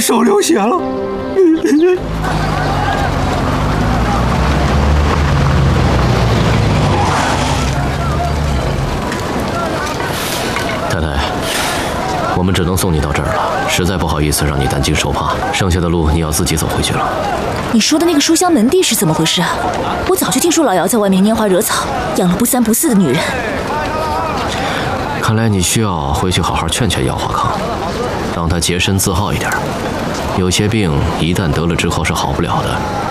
手流血了。 太太，我们只能送你到这儿了，实在不好意思让你担惊受怕，剩下的路你要自己走回去了。 你说的那个书香门第是怎么回事啊？我早就听说老姚在外面拈花惹草，养了不三不四的女人。 看来你需要回去好好劝劝姚华康，让他洁身自好一点。有些病一旦得了之后是好不了的。